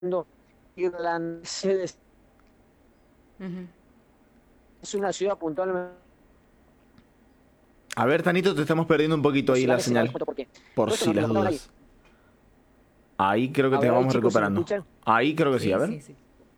Irlanda Ujú. es una ciudad puntualmente A ver, Tanito, te estamos perdiendo un poquito ahí la ciudades, ahora les señal. cuento por qué. Por Todo esto si nos lo las contaban ahí. dudas. Ahí creo que A te ver, ahí vamos chicos, ¿se me recuperando. escuchan? Ahí creo que sí, a Sí, ver. sí, sí.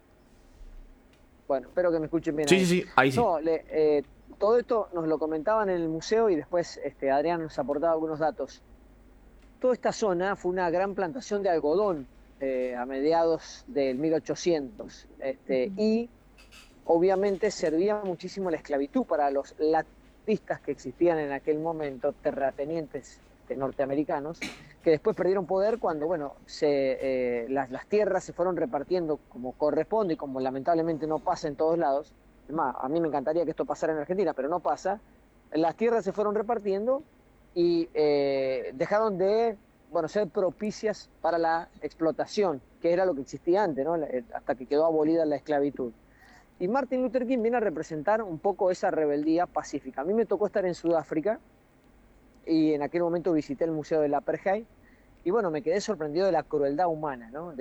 Bueno, espero que me escuchen bien Sí, sí, ahí. sí, ahí sí. No, todo esto nos lo comentaban en el museo y después Adrián nos aportaba algunos datos. Toda esta zona fue una gran plantación de algodón a mediados del 1800 y obviamente servía muchísimo la esclavitud para los latinistas que existían en aquel momento, terratenientes norteamericanos, que después perdieron poder cuando, bueno, las tierras se fueron repartiendo como corresponde y como lamentablemente no pasa en todos lados. Es más, a mí me encantaría que esto pasara en Argentina, pero no pasa. Las tierras se fueron repartiendo y dejaron de, bueno, ser propicias para la explotación, que era lo que existía antes, ¿no? Hasta que quedó abolida la esclavitud. Y Martin Luther King viene a representar un poco esa rebeldía pacífica. A mí me tocó estar en Sudáfrica y en aquel momento visité el Museo del Apartheid y bueno, me quedé sorprendido de la crueldad humana, ¿no?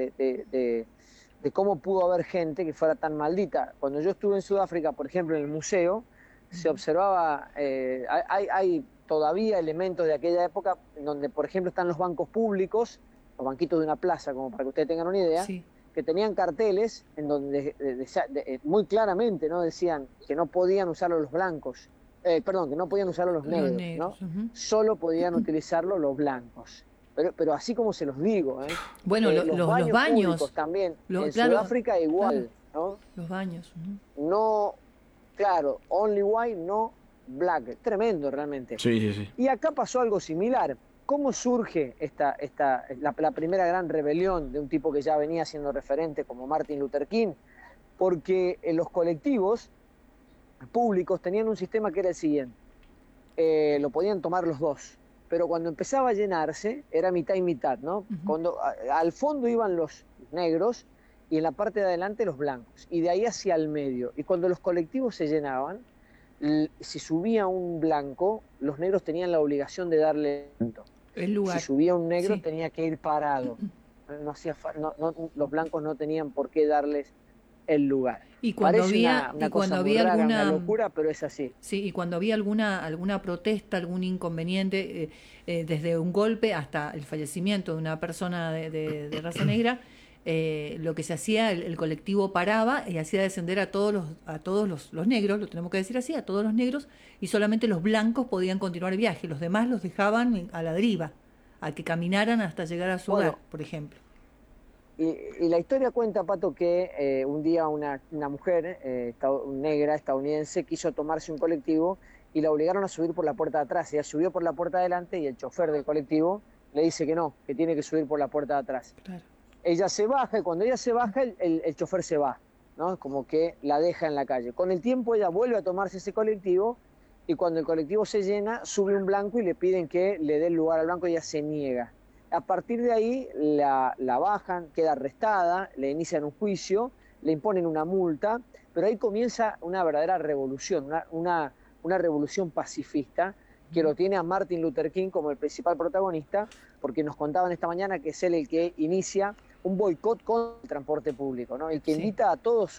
De cómo pudo haber gente que fuera tan maldita. Cuando yo estuve en Sudáfrica, por ejemplo, en el museo, se observaba, hay todavía elementos de aquella época en donde, por ejemplo, están los bancos públicos, los banquitos de una plaza, como para que ustedes tengan una idea, Sí, que tenían carteles en donde muy claramente, ¿no? Decían que no podían usarlo los blancos, perdón, que no podían usarlo los los negros, ¿no? negros. Ujú. Solo podían utilizarlo los blancos. Pero así como se los digo, Bueno, los los baños públicos baños, también, en claro, Sudáfrica claro, igual, ¿no? los baños. Ujú. No, claro, only white, no black. Tremendo realmente. Sí, sí, sí. Y acá pasó algo similar. ¿Cómo surge la primera gran rebelión de un tipo que ya venía siendo referente como Martin Luther King? Porque los colectivos públicos tenían un sistema que era el siguiente. Lo podían tomar los dos, pero cuando empezaba a llenarse era mitad y mitad, ¿no? Ujú. Cuando al fondo iban los negros y en la parte de adelante los blancos, y de ahí hacia el medio. Y cuando los colectivos se llenaban, si subía un blanco, los negros tenían la obligación de darle punto. El Si lugar. subía un negro, Sí. tenía que ir parado. Los blancos no tenían por qué darles el lugar. Parece Y una cuando cosa muy había rara, una alguna, locura, pero es así. sí, y cuando había alguna protesta, algún inconveniente, desde un golpe hasta el fallecimiento de una persona de raza negra, lo que se hacía, el colectivo paraba y hacía descender a todos los negros, lo tenemos que decir así, a todos los negros, y solamente los blancos podían continuar el viaje, los demás los dejaban a la deriva, a que caminaran hasta llegar a su hogar, Bueno, por ejemplo. y la historia cuenta, Pato, que un día una mujer negra estadounidense quiso tomarse un colectivo y la obligaron a subir por la puerta de atrás. Ella subió por la puerta de adelante y el chofer del colectivo le dice que no, que tiene que subir por la puerta de atrás. Claro. Ella se baja y cuando ella se baja, el chofer se va, ¿no? Como que la deja en la calle. Con el tiempo ella vuelve a tomarse ese colectivo y cuando el colectivo se llena, sube un blanco y le piden que le dé el lugar al blanco y ella se niega. A partir de ahí la bajan, queda arrestada, le inician un juicio, le imponen una multa, pero ahí comienza una verdadera revolución, una revolución pacifista que lo tiene a Martin Luther King como el principal protagonista, porque nos contaban esta mañana que es él el que inicia un boicot con el transporte público, ¿no? El que Sí. invita a todos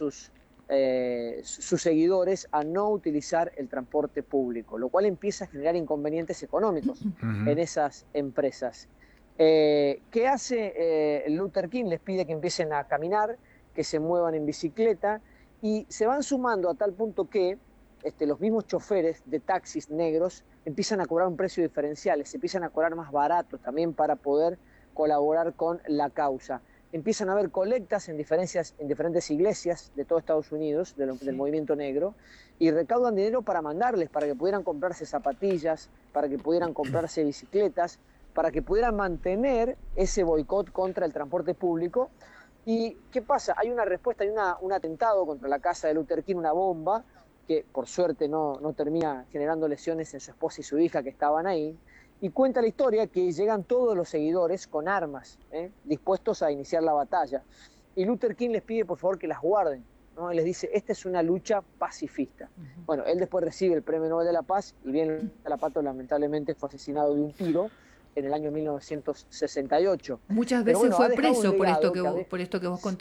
sus seguidores a no utilizar el transporte público, lo cual empieza a generar inconvenientes económicos en esas empresas. ¿Qué hace Luther King? Les pide que empiecen a caminar, que se muevan en bicicleta y se van sumando a tal punto que los mismos choferes de taxis negros empiezan a cobrar un precio diferencial, se empiezan a cobrar más barato también para poder colaborar con la causa. Empiezan a haber colectas en diferentes iglesias de todo Estados Unidos, del movimiento negro, y recaudan dinero para mandarles, para que pudieran comprarse zapatillas, para que pudieran comprarse bicicletas, para que pudieran mantener ese boicot contra el transporte público. ¿Y qué pasa? Hay una respuesta, hay un atentado contra la casa de Luther King, una bomba, que por suerte no termina generando lesiones en su esposa y su hija que estaban ahí, y cuenta la historia que llegan todos los seguidores con armas, dispuestos a iniciar la batalla. Y Luther King les pide por favor que las guarden, ¿no? Él les dice, esta es una lucha pacifista. Bueno, él después recibe el Premio Nobel de la Paz y bien la Pato lamentablemente fue asesinado de un tiro, en el año 1968. Muchas Pero veces bueno, ha fue dejado un preso por legado esto que a veces- por esto que vos